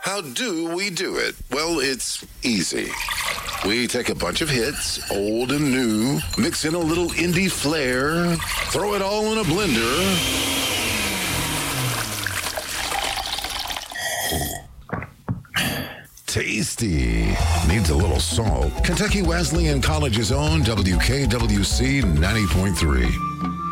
How do we do it? Well, it's easy. We take a bunch of hits, old and new, mix in a little indie flair, throw it all in a blender. Tasty. Needs a little salt. Kentucky Wesleyan College's own WKWC 90.3.